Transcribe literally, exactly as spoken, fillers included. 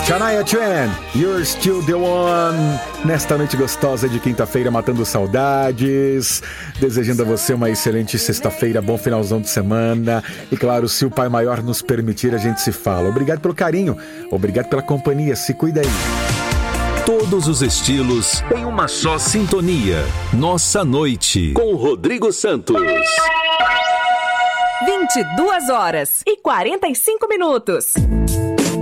Shania Twain, You're Still the One. Nesta noite gostosa de quinta-feira, matando saudades. Desejando a você uma excelente sexta-feira, bom finalzão de semana. E claro, se o Pai Maior nos permitir, a gente se fala. Obrigado pelo carinho, obrigado pela companhia. Se cuida aí. Todos os estilos em uma só sintonia. Nossa Noite, com Rodrigo Santos. vinte e duas horas e quarenta e cinco minutos.